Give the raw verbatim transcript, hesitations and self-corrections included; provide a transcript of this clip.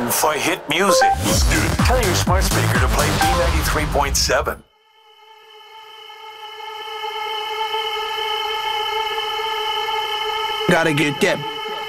for hit music. Tell your smart speaker to play B ninety-three point seven. Gotta get that.